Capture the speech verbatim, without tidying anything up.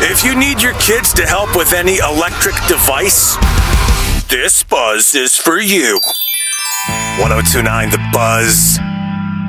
If you need your kids to help with any electric device, this buzz is for you. one oh two point nine The Buzz.